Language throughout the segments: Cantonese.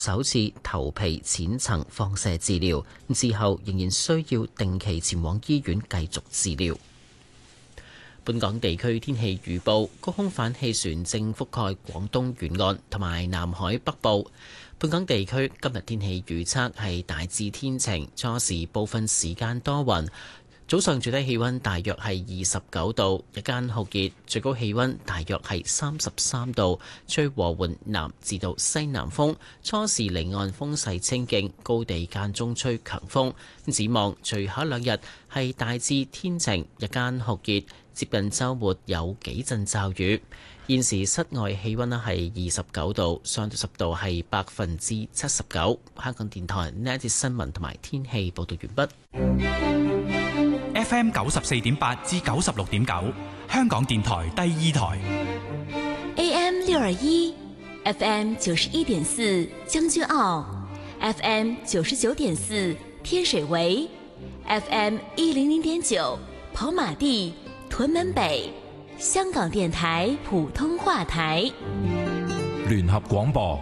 首次頭皮淺層放射治療，之後仍然需要定期前往醫院繼續治療。本港地區天氣預報，高空反氣旋正覆蓋廣東沿岸同埋南海北部。本港地區今日天氣預測係大致天晴，初時部分時間多雲。早上最低氣溫大約係29度，日間酷熱，最高氣溫大約係33度，吹和緩南至到西南風，初時離岸風勢清勁，高地間中吹強風。展望隨後兩日係大致天晴，日間酷熱，接近週末有幾陣驟雨。現時室外氣溫係29度，相對濕度係79%。香港電台呢一節新聞同埋天氣報道完畢。 FM 94.8至96.9，香港電台第二台。 AM 621 FM 91.4將軍澳 FM 99.4天水圍 FM 100.9跑馬地屯門北，香港電台普通話台。 聯合廣播。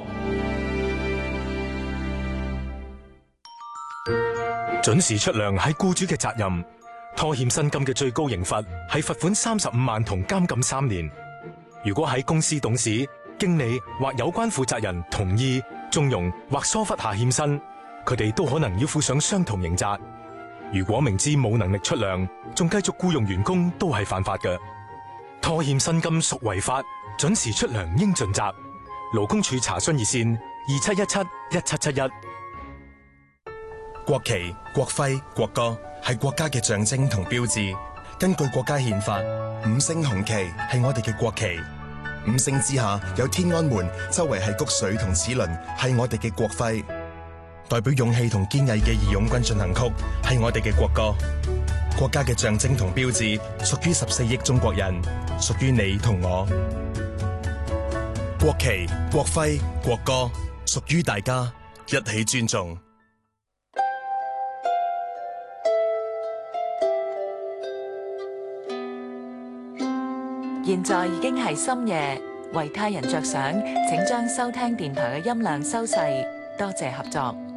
準時出糧係僱主嘅責任，拖欠薪金嘅最高刑罰係罰款35萬同監禁3年。如果喺公司董事、經理或有關負責人同意、縱容或疏忽下欠薪，佢哋都可能要負上相同刑責。如果明知冇能力出糧，仲繼續僱傭員工，都係犯法嘅。拖欠薪金屬違法，準時出糧應盡責。勞工處查詢熱線27171771。 國旗、國徽、國歌係國家嘅象徵同標誌。根據國家憲法，5星紅旗係我哋嘅國旗。5星之下有天安門，周圍係穀穗同齒輪，係我哋嘅國徽。代表勇氣同堅毅嘅義勇軍進行曲係我哋嘅國歌。國家嘅象徵同標誌屬於14億中國人，屬於你同我。國旗、國徽、國歌屬於大家，一起尊重。 現在已經係深夜，為他人着想，請將收聽電台嘅音量收細，多謝合作。